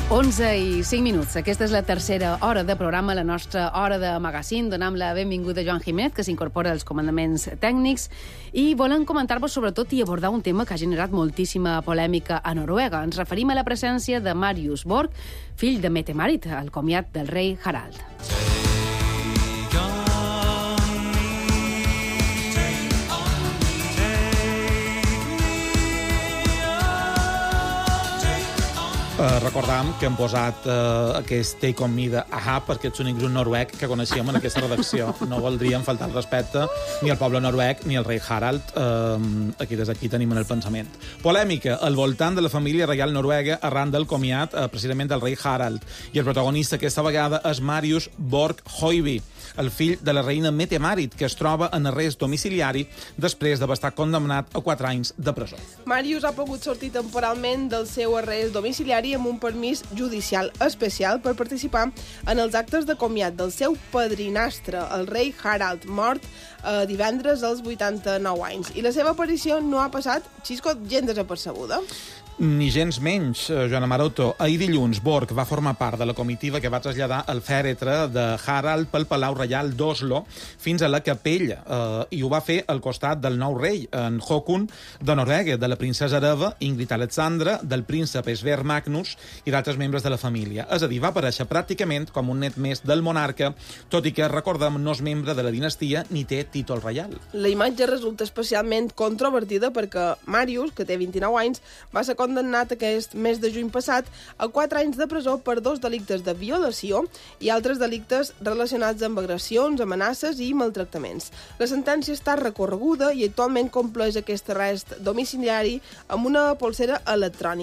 11:05. Aquesta és la tercera hora de programa, la nostra hora de magazine. Donem la benvinguda a Joan Jiménez, que s'incorpora als comandaments tècnics, i volem comentar-vos sobretot i abordar un tema que ha generat moltíssima polèmica a Noruega. Ens referim a la presència de Marius Borg, fill de Mette-Marit, al comiat del rei Harald. Recordàvem que hem posat aquest Take On Me de Aha perquè ets l'únic grup noruec que coneixíem en aquesta redacció. No voldríem faltar el respecte ni al poble noruec ni al rei Harald. Aquí des d'aquí tenim en el pensament. Polèmica al voltant de la família reial noruega arran del comiat precisament del rei Harald. I el protagonista aquesta vegada és Marius Borg Høiby, el fill de la reina Mette-Marit, que es troba en arrest domiciliari després d'haver estat condemnat a 4 anys de presó. Marius ha pogut sortir temporalment del seu arrest domiciliari amb un permís judicial especial per participar en els actes de comiat del seu padrinastre, el rei Harald, mort divendres als 89 anys. I la seva aparició no ha passat, Xisco, gens desapercebuda. Ni gens menys, Joana Maroto. Ahir dilluns, Borg va formar part de la comitiva que va traslladar el fèretre de Harald pel Palau Reial d'Oslo fins a la capella, i ho va fer al costat del nou rei, en Håkon de Noruega, de la princesa hereva Ingrid Alexandra, del príncep Sverre Magnus i d'altres membres de la família. És a dir, va aparèixer pràcticament com un net més del monarca, tot i que, recordem, no és membre de la dinastia ni té títol reial. La imatge resulta especialment controvertida perquè Marius, que té 29 anys, va ser condemnat aquest mes de juny passat a 4 anys de presó per 2 delictes de violació i altres delictes relacionats amb agressions, amenaces i maltractaments. La sentència està recorreguda i actualment compleix aquest arrest domiciliari amb una polsera electrònica.